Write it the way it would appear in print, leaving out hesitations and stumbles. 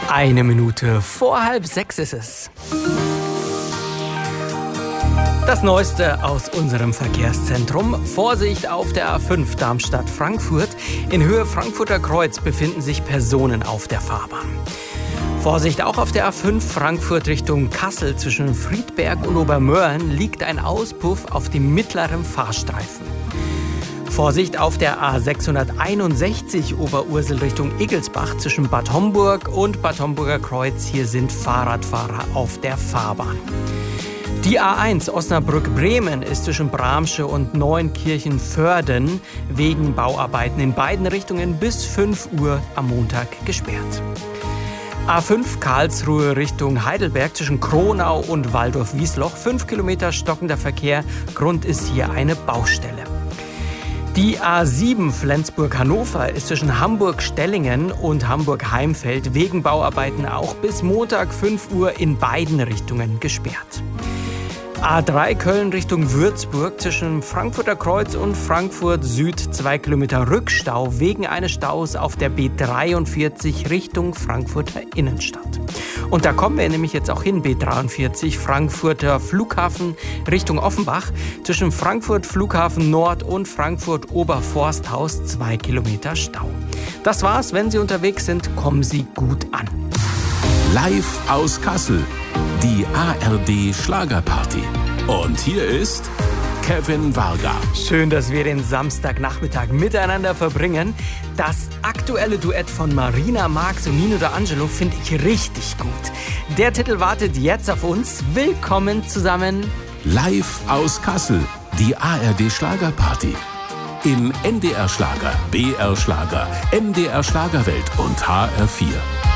Eine Minute vor 5:30 ist es. Das Neueste aus unserem Verkehrszentrum. Vorsicht auf der A5 Darmstadt-Frankfurt. In Höhe Frankfurter Kreuz befinden sich Personen auf der Fahrbahn. Vorsicht auch auf der A5 Frankfurt Richtung Kassel. Zwischen Friedberg und Obermölln liegt ein Auspuff auf dem mittleren Fahrstreifen. Vorsicht auf der A661 Oberursel Richtung Igelsbach zwischen Bad Homburg und Bad Homburger Kreuz. Hier sind Fahrradfahrer auf der Fahrbahn. Die A1 Osnabrück-Bremen ist zwischen Bramsche und Neuenkirchen-Vörden wegen Bauarbeiten in beiden Richtungen bis 5 Uhr am Montag gesperrt. A5 Karlsruhe Richtung Heidelberg zwischen Kronau und Waldorf-Wiesloch. 5 Kilometer stockender Verkehr. Grund ist hier eine Baustelle. Die A7 Flensburg-Hannover ist zwischen Hamburg-Stellingen und Hamburg-Heimfeld wegen Bauarbeiten auch bis Montag 5 Uhr in beiden Richtungen gesperrt. A3 Köln Richtung Würzburg zwischen Frankfurter Kreuz und Frankfurt Süd 2 Kilometer Rückstau wegen eines Staus auf der B43 Richtung Frankfurter Innenstadt. Und da kommen wir nämlich jetzt auch hin, B43 Frankfurter Flughafen Richtung Offenbach zwischen Frankfurt Flughafen Nord und Frankfurt Oberforsthaus 2 Kilometer Stau. Das war's, wenn Sie unterwegs sind, kommen Sie gut an. Live aus Kassel, die ARD Schlagerparty. Und hier ist Kevin Varga. Schön, dass wir den Samstagnachmittag miteinander verbringen. Das aktuelle Duett von Marina, Marx und Nino D'Angelo finde ich richtig gut. Der Titel wartet jetzt auf uns. Willkommen zusammen. Live aus Kassel, die ARD Schlagerparty. Im NDR Schlager, BR Schlager, MDR Schlagerwelt und HR4.